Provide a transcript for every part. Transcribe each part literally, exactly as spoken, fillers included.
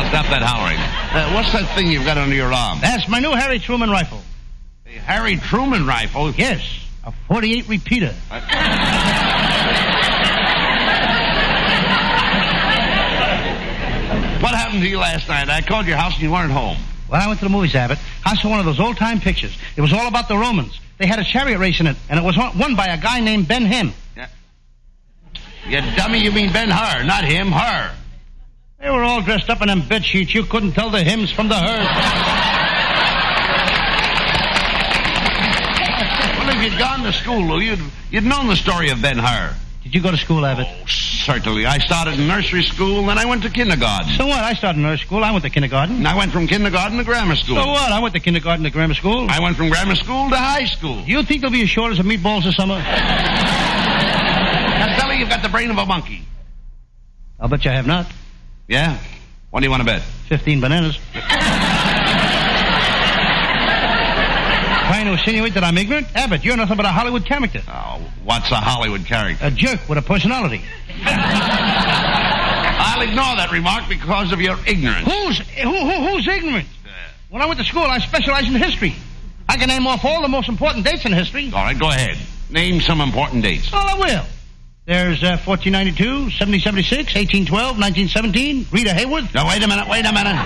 stop that hollering. Uh, what's that thing you've got under your arm? That's my new Harry Truman rifle. The Harry Truman rifle? Yes, a forty-eight repeater. Uh, what happened to you last night? I called your house and you weren't home. Well, I went to the movies, Abbott. I saw one of those old-time pictures. It was all about the Romans. They had a chariot race in it, and it was won by a guy named Ben Him. Yeah. You dummy, you mean Ben Hur, not him, her. They were all dressed up in them bed sheets. You couldn't tell the hymns from the hers. Well, if you'd gone to school, Lou, you'd, you'd known the story of Ben Hur. Did you go to school, Abbott? Oh, certainly. I started in nursery school, then I went to kindergarten. So what? I started in nursery school. I went to kindergarten. And I went from kindergarten to grammar school. So what? I went to kindergarten to grammar school. I went from grammar school to high school. You think they'll be as short as the meatballs this summer? Costello, you've got the brain of a monkey. I'll bet you I have not. Yeah? What do you want to bet? Fifteen bananas. Trying to insinuate that I'm ignorant? Abbott, you're nothing but a Hollywood character. Oh, what's a Hollywood character? A jerk with a personality. I'll ignore that remark because of your ignorance. Who's who, who, who's ignorant? Uh, when I went to school, I specialized in history. I can name off all the most important dates in history. All right, go ahead. Name some important dates. Oh, I will. There's uh, fourteen ninety-two, seventeen seventy-six, eighteen twelve, nineteen seventeen, Rita Hayworth. Now, wait a minute, wait a minute.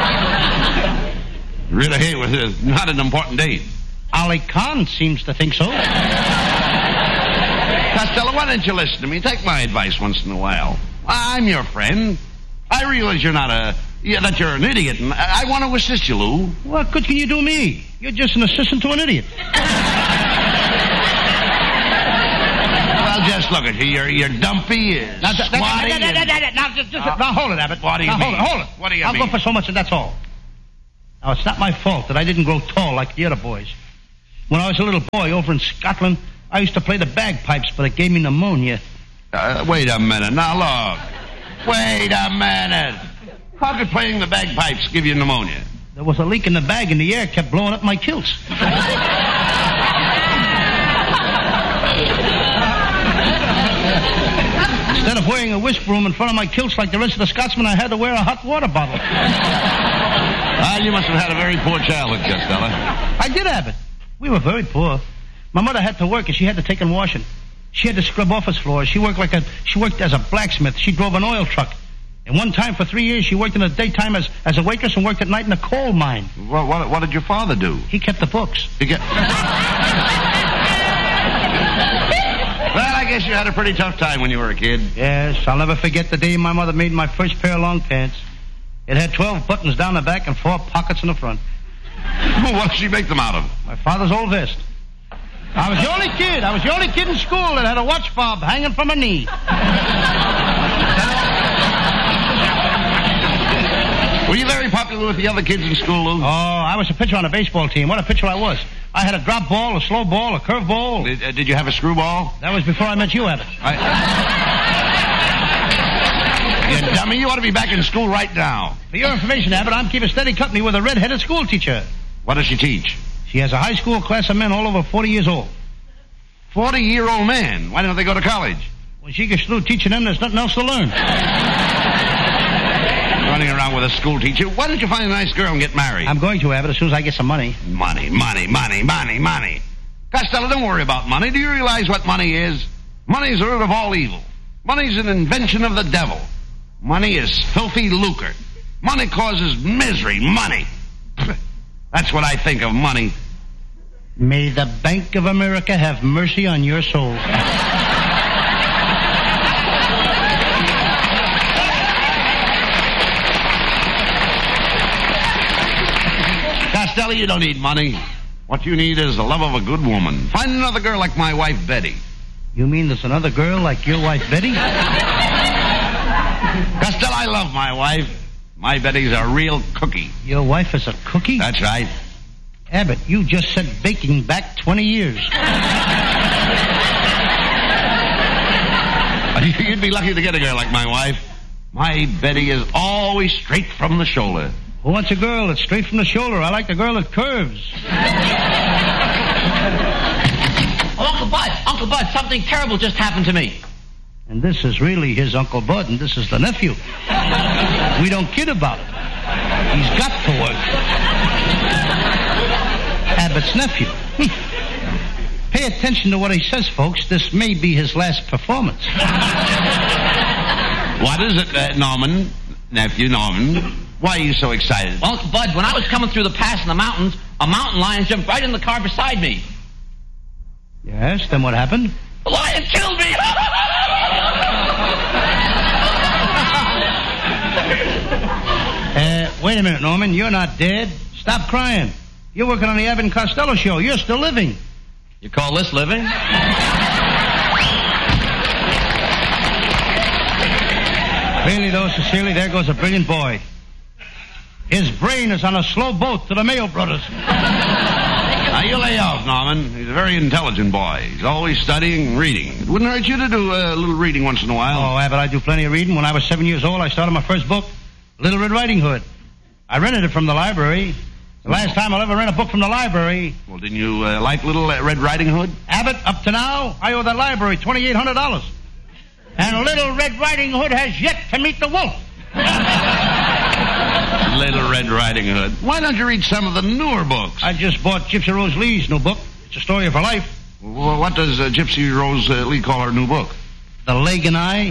Rita Hayworth is not an important date. Ali Khan seems to think so. Costello, why don't you listen to me? Take my advice once in a while. I'm your friend. I realize you're not a... Yeah, that you're an idiot, and I, I want to assist you, Lou. What good can you do me? You're just an assistant to an idiot. Well, just look at you. You're, you're dumpy, you're now, squatty. Now, and... now, just, just, uh, now, hold it, Abbott. What do you now, mean? Hold it, hold it. What do you I'll mean? I'll go for so much, and that's all. Now, it's not my fault that I didn't grow tall like the other boys. When I was a little boy over in Scotland, I used to play the bagpipes, but it gave me pneumonia. Uh, wait a minute. Now, look. Wait a minute. How could playing the bagpipes give you pneumonia? There was a leak in the bag, and the air kept blowing up my kilts. Instead of wearing a whisk broom in front of my kilts like the rest of the Scotsmen, I had to wear a hot water bottle. Ah, you must have had a very poor childhood, Costello. I did, Abbott. We were very poor. My mother had to work, and she had to take in washing. She had to scrub office floors. She worked like a. She worked as a blacksmith. She drove an oil truck. And one time for three years, she worked in the daytime as, as a waitress and worked at night in a coal mine. What, what, what did your father do? He kept the books. He kept... Well, I guess you had a pretty tough time when you were a kid. Yes, I'll never forget the day my mother made my first pair of long pants. It had twelve buttons down the back and four pockets in the front. What did she make them out of? My father's old vest. I was the only kid. I was the only kid in school that had a watch fob hanging from a knee. Were you very popular with the other kids in school, Lou? Oh, I was a pitcher on a baseball team. What a pitcher I was. I had a drop ball, a slow ball, a curve ball. Did, uh, did you have a screwball? That was before I met you, Abbott. I... You dummy, you ought to be back in school right now. For your information, Abbott, I'm keeping steady company with a red-headed school teacher. What does she teach? She has a high school class of men all over forty years old. forty-year-old men? Why don't they go to college? When she gets through teaching them, there's nothing else to learn. Running around with a school teacher. Why don't you find a nice girl and get married? I'm going to, Abbott, as soon as I get some money. Money, money, money, money, money. Costello, don't worry about money. Do you realize what money is? Money is the root of all evil. Money is an invention of the devil. Money is filthy lucre. Money causes misery. Money. That's what I think of money. May the Bank of America have mercy on your soul. Costello, you don't need money. What you need is the love of a good woman. Find another girl like my wife, Betty. You mean there's another girl like your wife, Betty? Costello, I love my wife. My Betty's a real cookie. Your wife is a cookie? That's right. Abbott, you just set baking back twenty years. You'd be lucky to get a girl like my wife. My Betty is always straight from the shoulder. Who wants a girl that's straight from the shoulder? I like the girl that curves. Oh, Uncle Bud, Uncle Bud, something terrible just happened to me. And this is really his Uncle Bud, and this is the nephew. We don't kid about it. He's got to work. Abbott's nephew. Hmm. Pay attention to what he says, folks. This may be his last performance. What is it, uh, Norman? Nephew Norman? Why are you so excited? Well, Uncle Bud, when I was coming through the pass in the mountains, a mountain lion jumped right in the car beside me. Yes, then what happened? The lion killed me! uh, wait a minute, Norman. You're not dead. Stop crying. You're working on the Abbott and Costello show. You're still living. You call this living? Really, though, sincerely, there goes a brilliant boy. His brain is on a slow boat to the Mayo Brothers. Now, you lay off, Norman. He's a very intelligent boy. He's always studying and reading. It wouldn't hurt you to do a little reading once in a while. Oh, Abbott, I do plenty of reading. When I was seven years old, I started my first book, Little Red Riding Hood. I rented it from the library. The last time I'll ever rent a book from the library. Well, didn't you uh, like Little Red Riding Hood? Abbott, up to now, I owe that library twenty-eight hundred dollars. And Little Red Riding Hood has yet to meet the wolf. Little Red Riding Hood. Why don't you read some of the newer books? I just bought Gypsy Rose Lee's new book. It's a story of her life. Well, what does uh, Gypsy Rose uh, Lee call her new book? The Leg and I.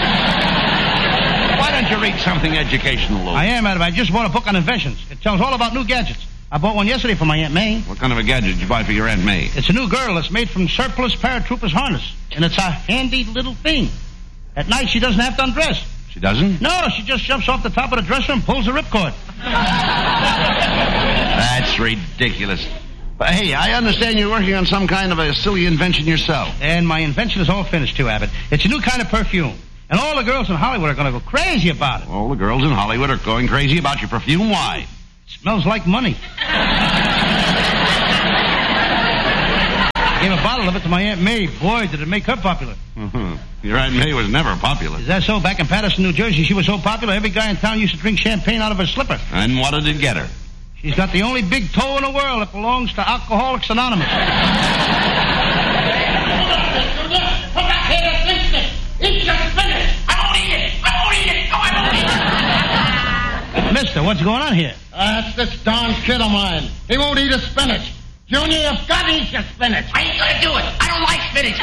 Why don't you read something educational, Lou? I am, Adam. I just bought a book on inventions. It tells all about new gadgets. I bought one yesterday for my Aunt May. What kind of a gadget did you buy for your Aunt May? It's a new girl that's made from surplus paratroopers harness. And it's a handy little thing. At night, she doesn't have to undress. She doesn't? No, she just jumps off the top of the dresser and pulls the ripcord. That's ridiculous. But, hey, I understand you're working on some kind of a silly invention yourself. And my invention is all finished, too, Abbott. It's a new kind of perfume. And all the girls in Hollywood are going to go crazy about it. All the girls in Hollywood are going crazy about your perfume? Why? It smells like money. I gave a bottle of it to my Aunt May. Boy, did it make her popular. Mm-hmm. Your Aunt May was never popular. Is that so? Back in Patterson, New Jersey, she was so popular, every guy in town used to drink champagne out of her slipper. And what did it get her? She's got the only big toe in the world that belongs to Alcoholics Anonymous. Come back here and finish this. Eat your spinach. I won't eat it. I won't eat it. No, I won't eat it. Mister, what's going on here? Uh, that's this darn kid of mine. He won't eat his spinach. Junior, you've got to eat your spinach. I ain't gonna do it. I don't like spinach.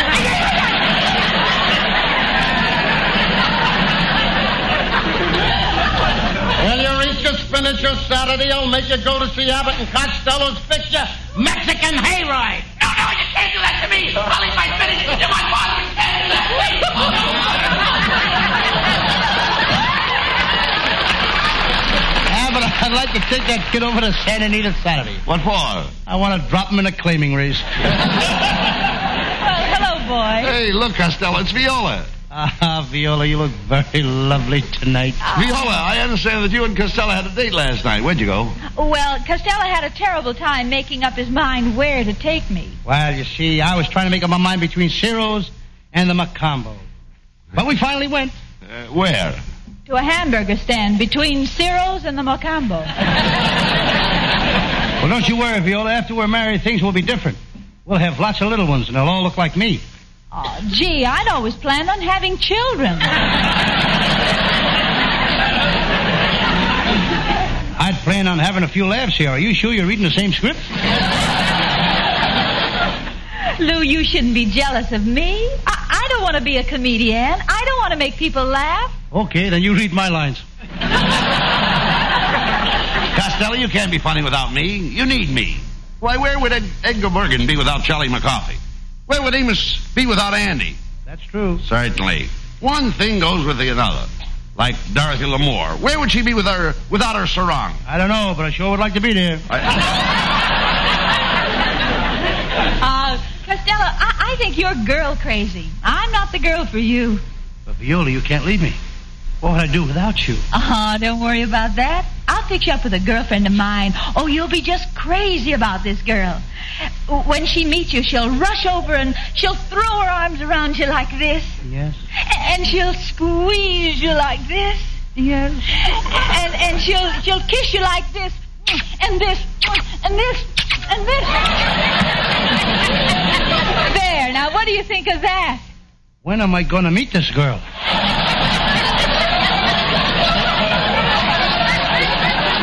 Well, you eat your spinach on Saturday, I'll make you go to see Abbott and Costello's picture, Mexican Hayride. No, no, you can't do that to me. I'll eat my spinach. You're my father. You can't do that to me. Abbott, I'd like to take that kid over to Santa Anita Saturday. What for? I want to drop him in a claiming race. Well, hello, boy. Hey, look, Costello, it's Viola. Ah, Viola, you look very lovely tonight. Viola, I understand that you and Costello had a date last night. Where'd you go? Well, Costello had a terrible time making up his mind where to take me. Well, you see, I was trying to make up my mind between Ciro's and the Macombo. But we finally went. Uh, where? To a hamburger stand between Ciro's and the Macombo. Well, don't you worry, Viola. After we're married, things will be different. We'll have lots of little ones, and they'll all look like me. Oh, gee, I'd always planned on having children. I'd plan on having a few laughs here. Are you sure you're reading the same script? Lou, you shouldn't be jealous of me. I, I don't want to be a comedian. I don't want to make people laugh. Okay, then you read my lines. Costello, you can't be funny without me. You need me. Why, where would Ed- Edgar Bergen be without Charlie McCoffey? Where would Amos be without Andy? That's true. Certainly. One thing goes with the other. Like Dorothy Lamour. Where would she be with her, without her sarong? I don't know, but I sure would like to be there. I... Uh, Costello, I, I think you're girl crazy. I'm not the girl for you. But Viola, you can't leave me. What would I do without you? Uh-huh, don't worry about that. I'll fix you up with a girlfriend of mine. Oh, you'll be just crazy about this girl. When she meets you, she'll rush over and she'll throw her arms around you like this. Yes. And she'll squeeze you like this. Yes. And and she'll she'll kiss you like this, and this, and this, and this. There, now what do you think of that? When am I going to meet this girl?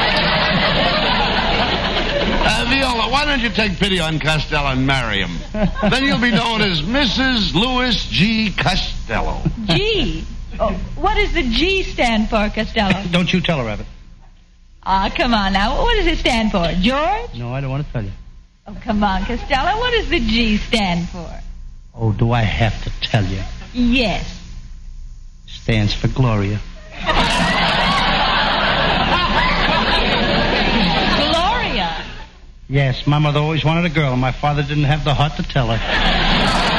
why don't you take pity on Costello and marry him? Then you'll be known as Missus Louis G. Costello. G? Oh, what does the G stand for, Costello? Don't you tell her, Rabbit. Ah, oh, come on now. What does it stand for? George? No, I don't want to tell you. Oh, come on, Costello. What does the G stand for? Oh, do I have to tell you? Yes. Stands for Gloria. Gloria? Yes, my mother always wanted a girl, and my father didn't have the heart to tell her.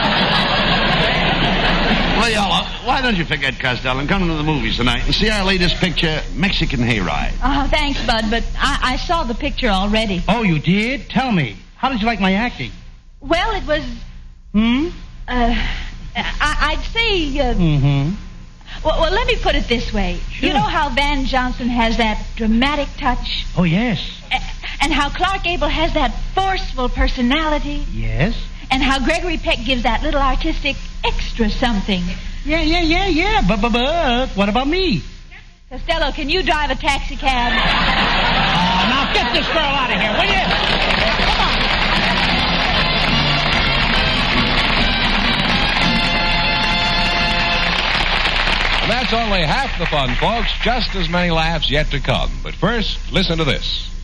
Loyola, why don't you forget Costello and come to the movies tonight and see our latest picture, Mexican Hayride? Oh, thanks, Bud, but I, I saw the picture already. Oh, you did? Tell me. How did you like my acting? Well, it was... Hmm? Uh, I, I'd say... Uh, mm-hmm. Well, well, let me put it this way. Sure. You know how Van Johnson has that dramatic touch? Oh, yes. A- and how Clark Gable has that forceful personality? Yes. And how Gregory Peck gives that little artistic extra something? Yeah, yeah, yeah, yeah. But, but, but, what about me? Costello, can you drive a taxi cab? Oh, now get this girl out of here, will you? Come on. And that's only half the fun, folks. Just as many laughs yet to come. But first, listen to this.